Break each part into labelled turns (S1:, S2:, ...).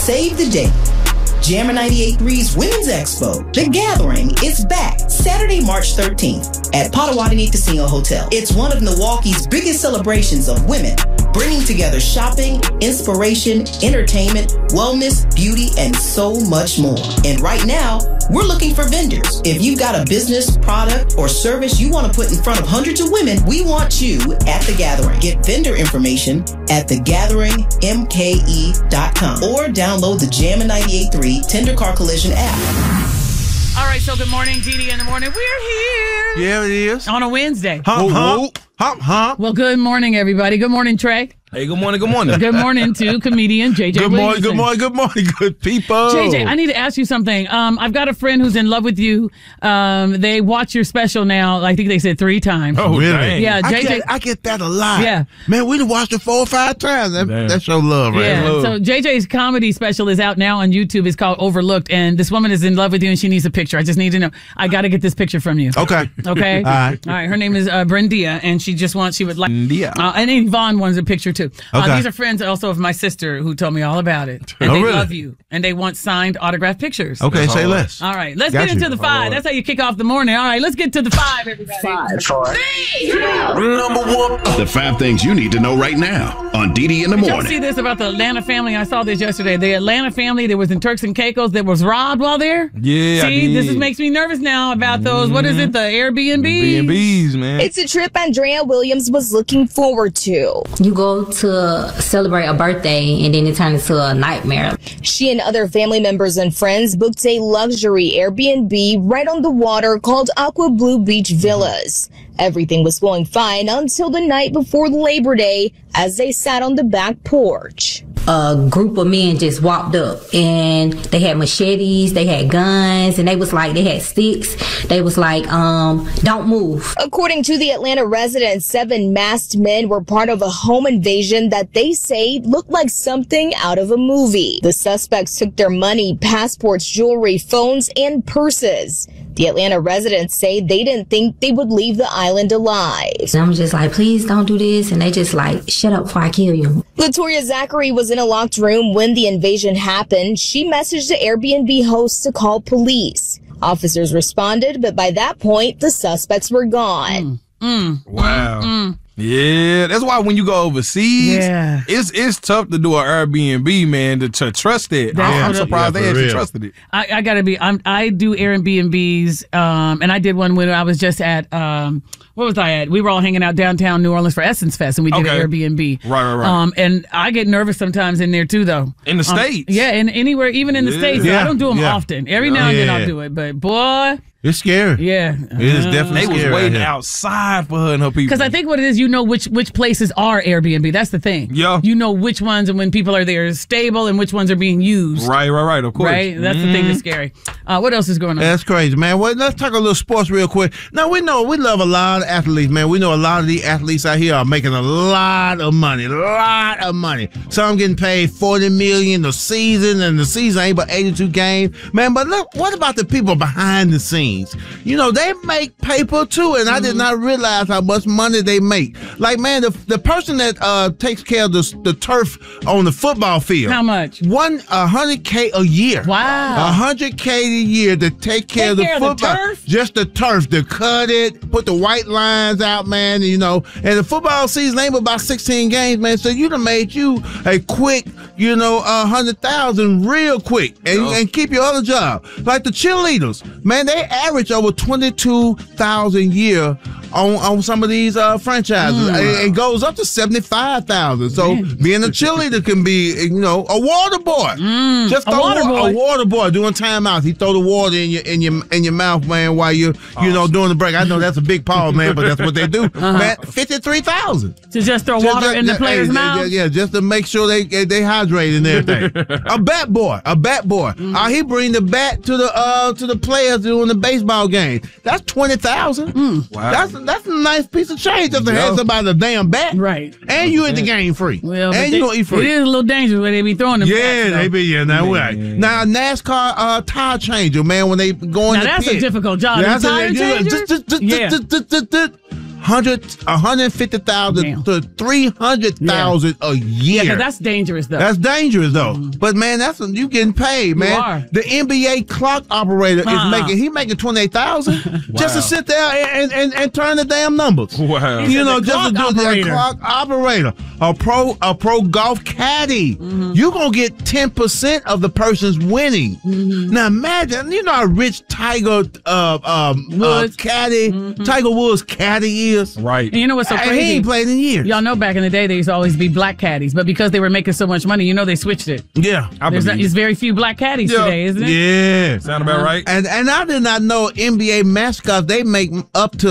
S1: Save the date. Jammer 98.3's Women's Expo, The Gathering, is back Saturday, March 13th at Potawatomi Casino Hotel. It's one of Milwaukee's biggest celebrations of women, bringing together shopping, inspiration, entertainment, wellness, beauty, and so much more. And right now, we're looking for vendors. If you've got a business, product, or service you want to put in front of hundreds of women, we want you at The Gathering. Get vendor information at thegatheringmke.com or download the Jammer 98.3 Tender Car Collision app.
S2: All right, so good morning, DD in the morning. We're here.
S3: Yeah, it is.
S2: On a Wednesday.
S3: Hump.
S2: Well, good morning, everybody. Good morning, Trey.
S3: Hey, good morning. Good morning.
S2: Good morning to comedian JJ
S3: Good morning.
S2: Williamson.
S3: Good morning, good people.
S2: JJ, I need to ask you something. I've got a friend who's in love with you. They watch your special now. I think they said 3 times.
S3: Oh, really?
S4: Dang.
S2: Yeah, JJ.
S3: I get that a lot.
S2: Yeah.
S3: Man, we done watched it 4 or 5 times. That's your love, right?
S2: Yeah,
S3: Love.
S2: so JJ's comedy special is out now on YouTube. It's called Overlooked, and this woman is in love with you, and she needs a picture. I just need to know. I got to get this picture from you.
S3: Okay.
S2: Okay?
S3: All right.
S2: Her name is Brendia, and she would like...
S3: Brendia.
S2: And Yvonne wants a picture, too.
S3: Okay.
S2: These are friends also of my sister who told me all about it. And they love you, and they want signed autographed pictures.
S3: Okay, say less.
S2: All right, let's get into the 5. That's how you kick off the morning. All right, let's get to the 5, everybody.
S5: 5, 4, 3, 2.
S6: Number 1. The 5 things you need to know right now on DD in the
S2: Did y'all
S6: morning.
S2: see this about the Atlanta family? I saw this yesterday. The Atlanta family that was in Turks and Caicos that was robbed while there.
S3: Yeah,
S2: See, this makes me nervous now about those. What is it? The Airbnb?
S3: B&B's, man.
S5: It's a trip Andrea Williams was looking forward to.
S7: You go to celebrate a birthday and then it turns into a nightmare.
S5: She and other family members and friends booked a luxury Airbnb right on the water called Aqua Blue Beach Villas. Everything was going fine until the night before Labor Day as they sat on the back porch.
S7: A group of men just walked up and they had machetes, they had guns, and they had sticks. They was like, don't move.
S5: According to the Atlanta residents, 7 masked men were part of a home invasion that they say looked like something out of a movie. The suspects took their money, passports, jewelry, phones, and purses. The Atlanta residents say they didn't think they would leave the island alive.
S7: And I'm just like, please don't do this. And they just like, shut up before I kill you.
S5: Latoya Zachary was in a locked room when the invasion happened. She messaged the Airbnb host to call police. Officers responded, but by that point, the suspects were gone.
S3: Wow. Yeah, that's why when you go overseas, it's tough to do an Airbnb, man, to trust it. I'm surprised they actually trusted it.
S2: I gotta be. I do Airbnbs, and I did one when I was just at. What was I at? We were all hanging out downtown New Orleans for Essence Fest, and we did an Airbnb.
S3: Right.
S2: And I get nervous sometimes in there too, though.
S3: In the States,
S2: yeah, and anywhere, even in the States. I don't do them often. Every now and then I'll do it, but boy.
S3: It's scary.
S2: Yeah.
S3: It is definitely scary. They was waiting outside for her and her people.
S2: Because I think what it is, you know which places are Airbnb. That's the thing.
S3: Yeah.
S2: You know which ones and when people are there stable and which ones are being used.
S3: Right. Of course.
S2: Right? That's the thing that's scary. What else is going on?
S4: That's crazy, man. Well, let's talk a little sports real quick. Now, we love a lot of athletes, man. We know a lot of the athletes out here are making a lot of money. Some getting paid $40 million a season, and the season ain't but 82 games. Man, but look, what about the people behind the scenes? You know, they make paper too, and I did not realize how much money they make. Like, man, the person that takes care of the turf on the football field.
S2: How much?
S4: $100K a year.
S2: Wow.
S4: $100K a year to take care of the football.
S2: The turf?
S4: Just the turf, to cut it, put the white lines out, man, you know. And the football season ain't but about 16 games, man. So you done made you a quick, $100,000 real quick, and keep your other job. Like the cheerleaders, man, they average over $22,000 a year on some of these franchises. It goes up to $75,000. So being a cheerleader can be, a water boy. Just a water boy doing timeouts. He throw the water in your mouth, man, while you're doing the break. I know that's a big pause, man, but that's what they do. Man, $53,000
S2: to just throw water in the players' mouth.
S4: Yeah, just to make sure they hydrate and everything. A bat boy. He bring the bat to the players doing the baseball game. That's $20,000. Wow. That's a nice piece of change just to hand somebody a damn bat.
S2: Right.
S4: And you at the game free.
S2: Well,
S4: and you gonna eat free.
S2: It is a little dangerous when they be throwing them.
S4: Yeah, they be right. Now NASCAR tire changer, man, when they go in the pit.
S2: Now that's a difficult job. Tire changer?
S4: $150,000 to $300,000 a year.
S2: Yeah, that's dangerous though.
S4: That's dangerous though. But man, that's you getting paid, man.
S2: You are.
S4: The NBA clock operator is making $28,000 just to sit there and turn the damn numbers.
S3: Wow.
S4: You know, just to do that clock operator. A pro golf caddy. You're gonna get 10% of the person's winning. Now imagine, you know how rich Tiger caddy, Tiger Woods caddy is.
S3: Right.
S2: And you know what's so crazy?
S4: He ain't played in years.
S2: Y'all know back in the day, there used to always be black caddies, but because they were making so much money, you know they switched it.
S4: Yeah.
S2: There's very few black caddies today, isn't it?
S4: Yeah.
S3: Sound about right?
S4: And I did not know NBA mascots, they make up to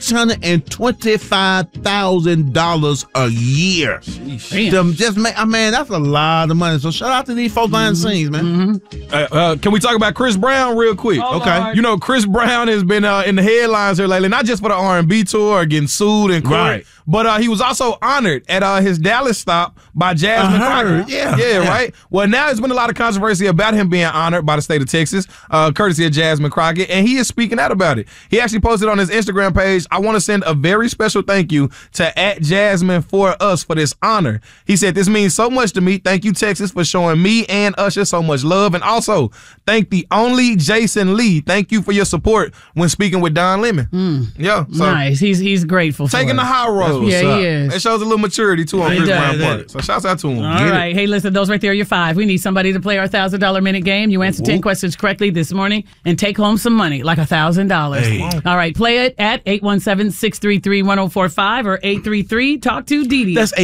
S4: $625,000 a year. To just make, man, that's a lot of money. So shout out to these folks behind the scenes, man.
S3: Can we talk about Chris Brown real quick?
S4: Okay.
S2: Lord.
S3: You know, Chris Brown has been in the headlines here lately, not just for the R&B tour or getting sued in court,
S4: Right.
S3: but he was also honored at his Dallas stop by Jasmine Crockett. Yeah, right? Well, now there's been a lot of controversy about him being honored by the state of Texas, courtesy of Jasmine Crockett, and he is speaking out about it. He actually posted on his Instagram page, "I want to send a very special thank you to @Jasmine for us for this honor." He said, "This means so much to me. Thank you, Texas, for showing me and Usher so much love. And also, thank the only Jason Lee. Thank you for your support when speaking with Don Lemon." Yeah. So
S2: Nice. He's grateful for
S3: taking
S2: it.
S3: the high road.
S2: Yeah, he is.
S3: It shows a little maturity, too, on Chris Brown's part. So shouts out to him.
S2: All right. Hey, listen, those right there are your 5. We need somebody to play our $1,000 minute game. You answer 10 questions correctly this morning and take home some money, like $1,000.
S4: Hey.
S2: All right. Play it at 817-633-1045 or 833-TALK to Didi.
S4: That's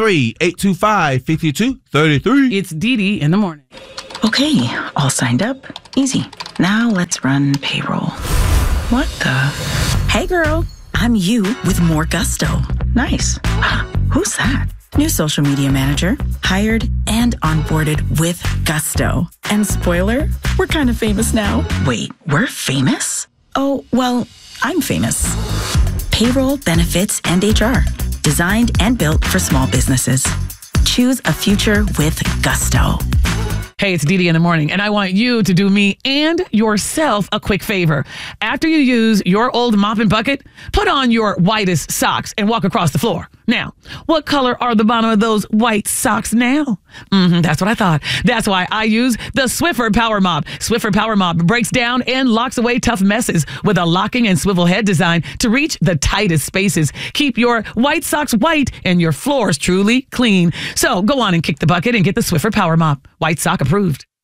S4: 833-825-5233.
S2: It's Didi in the morning.
S8: Okay, all signed up. Easy. Now let's run payroll. What the? Hey girl, I'm you with more gusto. Nice. Who's that? New social media manager, hired and onboarded with gusto. And spoiler, we're kind of famous now. Wait, we're famous? Oh, well, I'm famous. Payroll, benefits, and HR. Designed and built for small businesses. Choose a future with gusto.
S2: Hey, it's Didi in the morning, and I want you to do me and yourself a quick favor. After you use your old mop and bucket, put on your whitest socks and walk across the floor. Now, what color are the bottom of those white socks now? That's what I thought. That's why I use the Swiffer Power Mop. Swiffer Power Mop breaks down and locks away tough messes with a locking and swivel head design to reach the tightest spaces. Keep your white socks white and your floors truly clean. So go on and kick the bucket and get the Swiffer Power Mop. White sock approved.